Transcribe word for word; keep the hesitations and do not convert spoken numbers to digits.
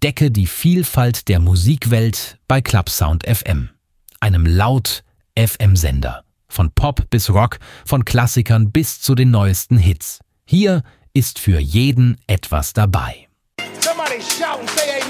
Entdecke die Vielfalt der Musikwelt bei Clubsound F M, einem Laut-F M-Sender. Von Pop bis Rock, von Klassikern bis zu den neuesten Hits. Hier ist für jeden etwas dabei. Somebody shout and say